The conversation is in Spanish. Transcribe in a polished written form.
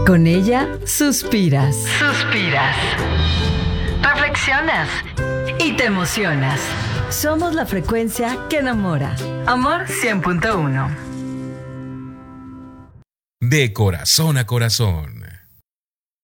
Con ella suspiras. Suspiras. Reflexionas. Y te emocionas. Somos la frecuencia que enamora. Amor 100.1. De corazón a corazón.